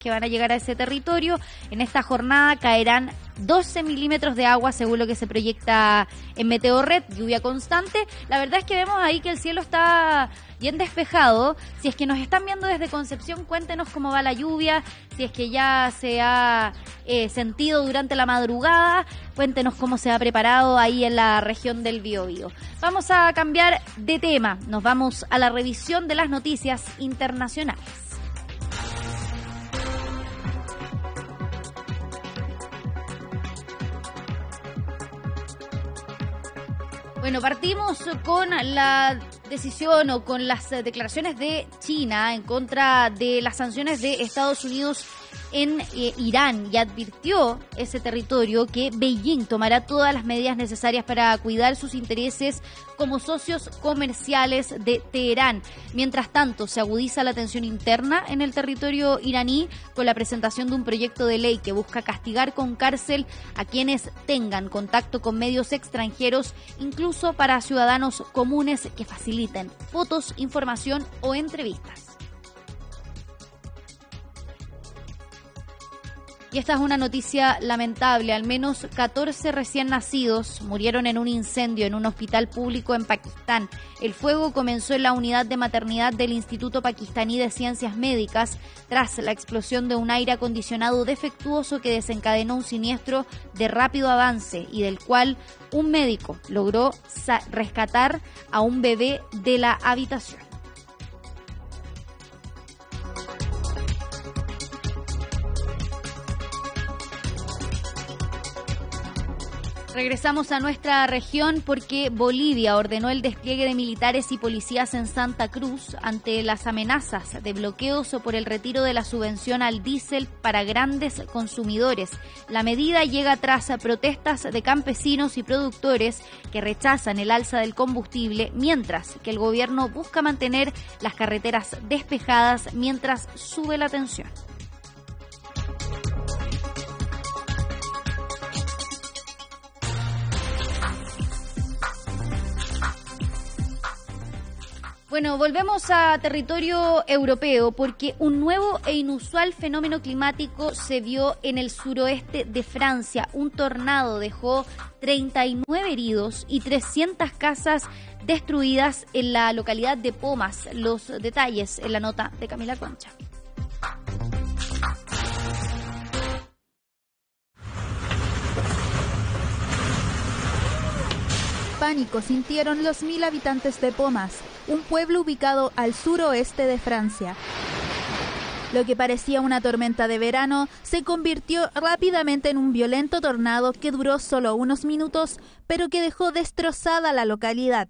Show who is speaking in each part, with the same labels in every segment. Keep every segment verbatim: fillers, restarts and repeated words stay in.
Speaker 1: que van a llegar a ese territorio. En esta jornada caerán doce milímetros de agua según lo que se proyecta en Meteorred, lluvia constante. La verdad es que vemos ahí que el cielo está bien despejado. Si es que nos están viendo desde Concepción, cuéntenos cómo va la lluvia, si es que ya se ha eh, sentido durante la madrugada, cuéntenos cómo se ha preparado ahí en la región del Biobío. Vamos a cambiar de tema, nos vamos a la revisión de las noticias internacionales. Bueno, partimos con la decisión o con las declaraciones de China en contra de las sanciones de Estados Unidos en eh, Irán, y advirtió ese territorio que Beijing tomará todas las medidas necesarias para cuidar sus intereses como socios comerciales de Teherán. Mientras tanto, se agudiza la tensión interna en el territorio iraní con la presentación de un proyecto de ley que busca castigar con cárcel a quienes tengan contacto con medios extranjeros, incluso para ciudadanos comunes que faciliten fotos, información o entrevistas. Y esta es una noticia lamentable. Al menos catorce recién nacidos murieron en un incendio en un hospital público en Pakistán. El fuego comenzó en la unidad de maternidad del Instituto Pakistaní de Ciencias Médicas tras la explosión de un aire acondicionado defectuoso que desencadenó un siniestro de rápido avance y del cual un médico logró rescatar a un bebé de la habitación. Regresamos a nuestra región porque Bolivia ordenó el despliegue de militares y policías en Santa Cruz ante las amenazas de bloqueos o por el retiro de la subvención al diésel para grandes consumidores. La medida llega tras protestas de campesinos y productores que rechazan el alza del combustible, mientras que el gobierno busca mantener las carreteras despejadas mientras sube la tensión. Bueno, volvemos a territorio europeo porque un nuevo e inusual fenómeno climático se vio en el suroeste de Francia. Un tornado dejó treinta y nueve heridos y trescientas casas destruidas en la localidad de Pomas. Los detalles en la nota de Camila Concha.
Speaker 2: Pánico sintieron los mil habitantes de Pomas, un pueblo ubicado al suroeste de Francia. Lo que parecía una tormenta de verano se convirtió rápidamente en un violento tornado que duró solo unos minutos, pero que dejó destrozada la localidad.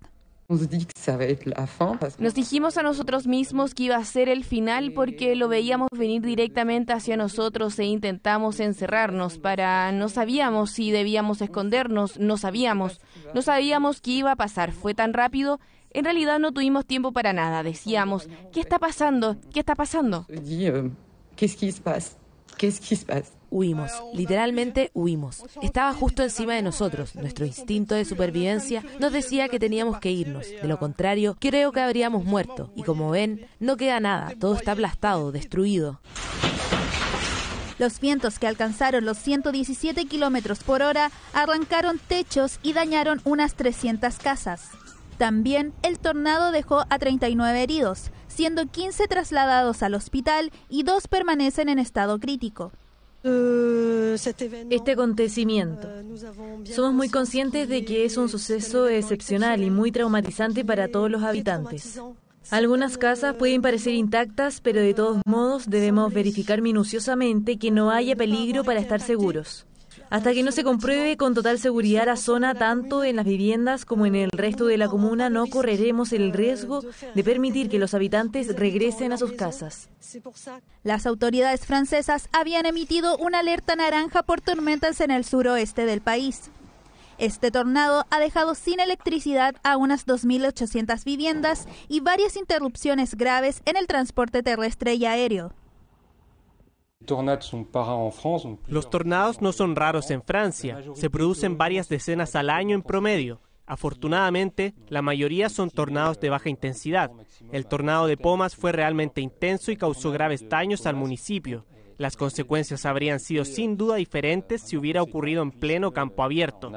Speaker 3: Nos dijimos a nosotros mismos que iba a ser el final porque lo veíamos venir directamente hacia nosotros e intentamos encerrarnos para... No sabíamos si debíamos escondernos, no sabíamos. No sabíamos qué iba a pasar, fue tan rápido. En realidad no tuvimos tiempo para nada. Decíamos, ¿qué está pasando? ¿Qué está pasando?
Speaker 4: Huimos, literalmente huimos. Estaba justo encima de nosotros. Nuestro instinto de supervivencia nos decía que teníamos que irnos. De lo contrario, creo que habríamos muerto. Y como ven, no queda nada. Todo está aplastado, destruido.
Speaker 2: Los vientos, que alcanzaron los ciento diecisiete kilómetros por hora, arrancaron techos y dañaron unas trescientas casas. También el tornado dejó a treinta y nueve heridos, siendo quince trasladados al hospital y dos permanecen en estado crítico.
Speaker 5: Este acontecimiento. Somos muy conscientes de que es un suceso excepcional y muy traumatizante para todos los habitantes. Algunas casas pueden parecer intactas, pero de todos modos debemos verificar minuciosamente que no haya peligro para estar seguros. Hasta que no se compruebe con total seguridad la zona, tanto en las viviendas como en el resto de la comuna, no correremos el riesgo de permitir que los habitantes regresen a sus casas.
Speaker 2: Las autoridades francesas habían emitido una alerta naranja por tormentas en el suroeste del país. Este tornado ha dejado sin electricidad a unas dos mil ochocientas viviendas y varias interrupciones graves en el transporte terrestre y aéreo.
Speaker 6: Los tornados no son raros en Francia, se producen varias decenas al año en promedio. Afortunadamente, la mayoría son tornados de baja intensidad. El tornado de Pomas fue realmente intenso y causó graves daños al municipio. Las consecuencias habrían sido sin duda diferentes si hubiera ocurrido en pleno campo abierto.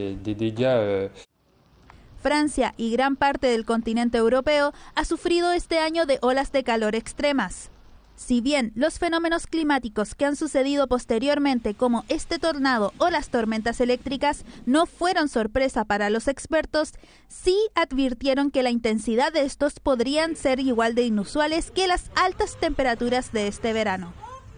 Speaker 2: Francia y gran parte del continente europeo ha sufrido este año de olas de calor extremas. Si bien los fenómenos climáticos que han sucedido posteriormente, como este tornado o las tormentas eléctricas, no fueron sorpresa para los expertos, sí advirtieron que la intensidad de estos podrían ser igual de inusuales que las altas temperaturas de este verano.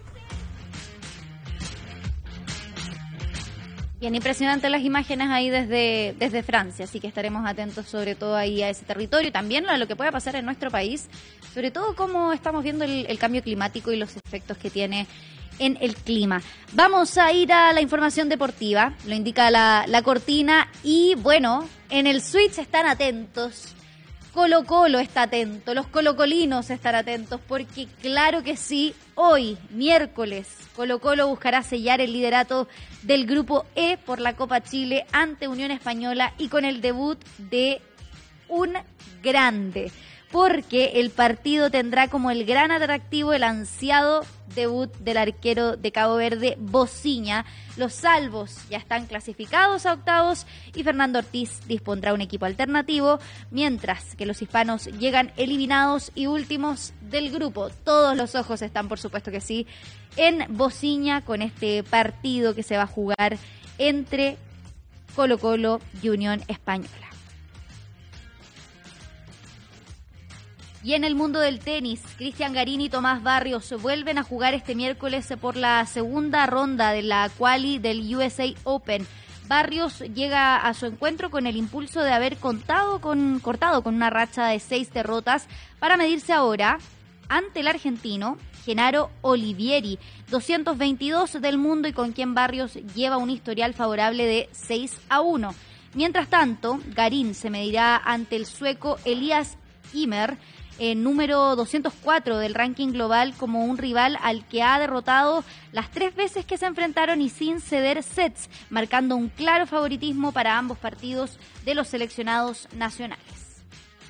Speaker 1: Bien, impresionantes las imágenes ahí desde, desde Francia, así que estaremos atentos sobre todo ahí a ese territorio y también a lo que pueda pasar en nuestro país, sobre todo cómo estamos viendo el, el cambio climático y los efectos que tiene en el clima. Vamos a ir a la información deportiva, lo indica la, la cortina y bueno, en el switch están atentos. Colo Colo está atento, los colocolinos están atentos porque claro que sí, hoy, miércoles, Colo Colo buscará sellar el liderato del Grupo E por la Copa Chile ante Unión Española y con el debut de un grande, porque el partido tendrá como el gran atractivo el ansiado debut del arquero de Cabo Verde, Bociña. Los salvos ya están clasificados a octavos y Fernando Ortiz dispondrá un equipo alternativo, mientras que los hispanos llegan eliminados y últimos del grupo. Todos los ojos están, por supuesto que sí, en Bociña con este partido que se va a jugar entre Colo Colo y Unión Española. Y en el mundo del tenis, Cristian Garín y Tomás Barrios vuelven a jugar este miércoles por la segunda ronda de la quali del U S A Open. Barrios llega a su encuentro con el impulso de haber contado con, cortado con una racha de seis derrotas para medirse ahora ante el argentino Genaro Olivieri, doscientos veintidós del mundo y con quien Barrios lleva un historial favorable de seis a uno. Mientras tanto, Garín se medirá ante el sueco Elias Ymer, Eh, número doscientos cuatro del ranking global, como un rival al que ha derrotado las tres veces que se enfrentaron y sin ceder sets, marcando un claro favoritismo para ambos partidos de los seleccionados nacionales.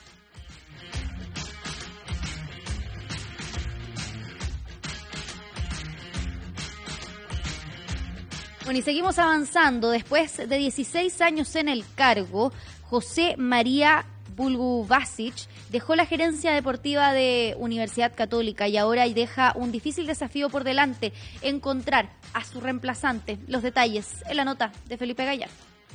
Speaker 1: Bueno, y seguimos avanzando. Después de dieciséis años en el cargo, José María Bulgubasic dejó la gerencia deportiva de Universidad Católica y ahora deja un difícil desafío por delante, encontrar a su reemplazante. Los detalles en la nota de Felipe Gallardo.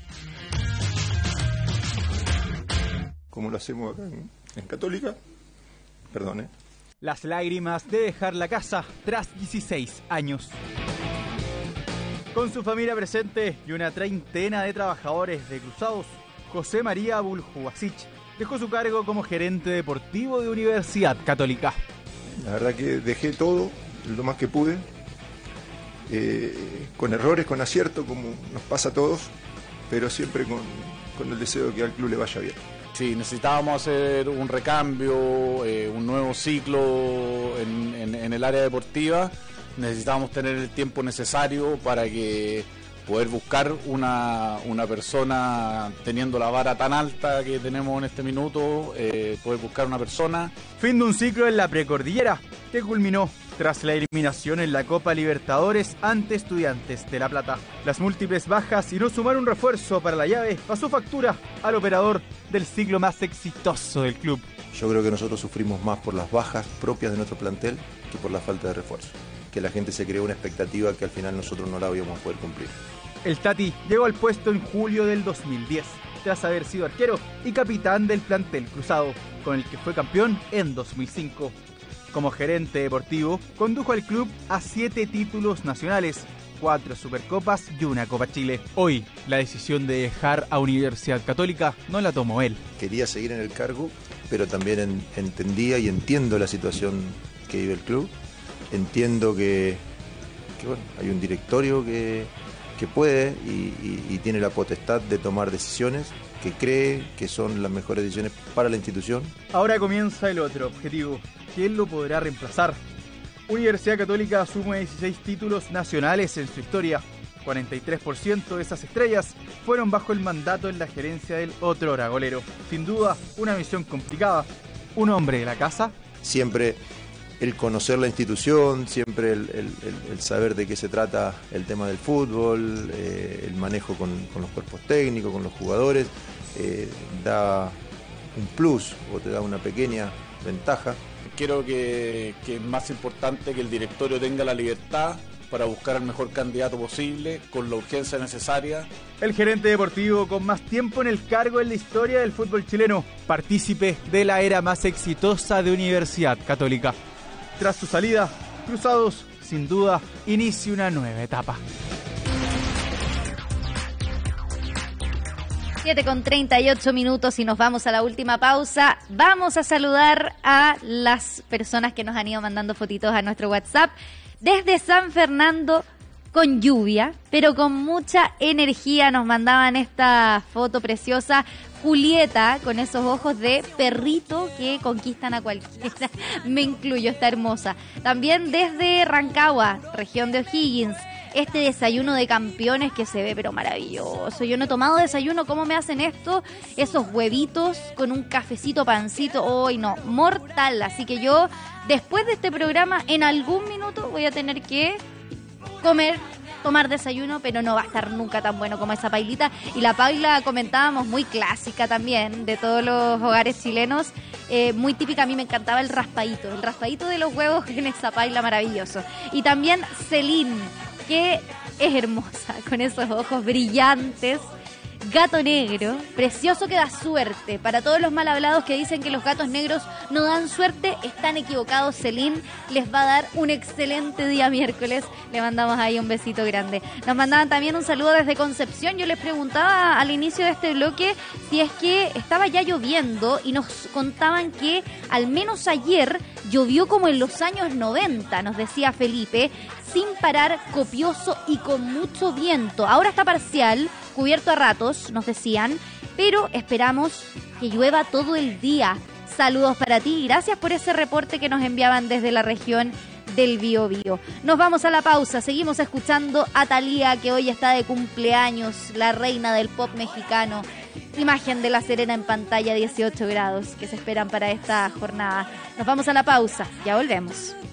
Speaker 7: Como lo hacemos acá en, en Católica, perdone.
Speaker 8: Las lágrimas de dejar la casa tras dieciséis años. Con su familia presente y una treintena de trabajadores de Cruzados, José María Bulgubasic dejó su cargo como gerente deportivo de Universidad Católica.
Speaker 7: La verdad que dejé todo, lo más que pude, eh, con errores, con acierto, como nos pasa a todos, pero siempre con, con el deseo de que al club le vaya bien.
Speaker 9: Sí, necesitábamos hacer un recambio, eh, un nuevo ciclo en, en, en el área deportiva. Necesitábamos tener el tiempo necesario para que poder buscar una, una persona teniendo la vara tan alta que tenemos en este minuto, eh, poder buscar una persona.
Speaker 8: Fin de un ciclo en la precordillera que culminó tras la eliminación en la Copa Libertadores ante Estudiantes de La Plata. Las múltiples bajas y no sumar un refuerzo para la llave pasó factura al operador del ciclo más exitoso del club.
Speaker 7: Yo creo que nosotros sufrimos más por las bajas propias de nuestro plantel que por la falta de refuerzo. Que la gente se creó una expectativa que al final nosotros no la íbamos a poder cumplir.
Speaker 8: El Tati llegó al puesto en julio del dos mil diez, tras haber sido arquero y capitán del plantel cruzado, con el que fue campeón en dos mil cinco. Como gerente deportivo, condujo al club a siete títulos nacionales, cuatro Supercopas y una Copa Chile. Hoy, la decisión de dejar a Universidad Católica no la tomó él.
Speaker 7: Quería seguir en el cargo, pero también en, entendía y entiendo la situación que vive el club. Entiendo que, que bueno, hay un directorio que... que puede y, y, y tiene la potestad de tomar decisiones que cree que son las mejores decisiones para la institución.
Speaker 8: Ahora comienza el otro objetivo. ¿Quién lo podrá reemplazar? Universidad Católica asume dieciséis títulos nacionales en su historia. cuarenta y tres por ciento de esas estrellas fueron bajo el mandato en la gerencia del otrora golero. Sin duda, una misión complicada. Un hombre de la casa.
Speaker 7: Siempre el conocer la institución, siempre el, el, el, el saber de qué se trata el tema del fútbol, eh, el manejo con, con los cuerpos técnicos, con los jugadores, eh, da un plus o te da una pequeña ventaja.
Speaker 9: Creo que, que es más importante que el directorio tenga la libertad para buscar el mejor candidato posible, con la urgencia necesaria.
Speaker 8: El gerente deportivo con más tiempo en el cargo en la historia del fútbol chileno, partícipe de la era más exitosa de Universidad Católica. Tras su salida, Cruzados, sin duda, inicia una nueva etapa.
Speaker 1: siete con treinta y ocho minutos y nos vamos a la última pausa. Vamos a saludar a las personas que nos han ido mandando fotitos a nuestro WhatsApp. Desde San Fernando, con lluvia, pero con mucha energía, nos mandaban esta foto preciosa. Julieta, con esos ojos de perrito que conquistan a cualquiera. Me incluyo, está hermosa. También desde Rancagua, región de O'Higgins. Este desayuno de campeones que se ve pero maravilloso. Yo no he tomado desayuno, ¿cómo me hacen esto? Esos huevitos con un cafecito, pancito, hoy no, mortal. Así que yo, después de este programa, en algún minuto voy a tener que comer, tomar desayuno, pero no va a estar nunca tan bueno como esa pailita. Y la paila, comentábamos, muy clásica también, de todos los hogares chilenos. Eh, muy típica, a mí me encantaba el raspadito, el raspadito de los huevos en esa paila, maravilloso. Y también Celine, que es hermosa, con esos ojos brillantes, gato negro, precioso, que da suerte. Para todos los mal hablados que dicen que los gatos negros no dan suerte, están equivocados. Celine les va a dar un excelente día miércoles. Le mandamos ahí un besito grande. Nos mandaban también un saludo desde Concepción. Yo les preguntaba al inicio de este bloque si es que estaba ya lloviendo y nos contaban que al menos ayer llovió como en los años noventa, nos decía Felipe, sin parar, copioso y con mucho viento. Ahora está parcial, cubierto a ratos, nos decían, pero esperamos que llueva todo el día. Saludos para ti y gracias por ese reporte que nos enviaban desde la región del Biobío. Nos vamos a la pausa, seguimos escuchando a Thalía, que hoy está de cumpleaños, la reina del pop mexicano. Imagen de La Serena en pantalla, dieciocho grados que se esperan para esta jornada. Nos vamos a la pausa, ya volvemos.